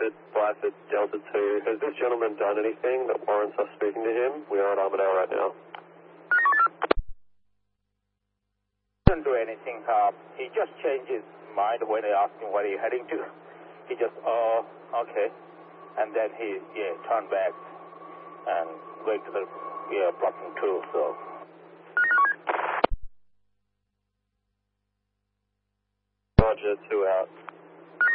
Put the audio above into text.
Blackford Delta 2. Has this gentleman done anything that warrants us speaking to him? We are at Armadale right now. Didn't do anything. He just changed his mind when I asked him where he heading to. He just, okay. And then he, turned back and went to the, blocking 2, so. Roger, 2 out.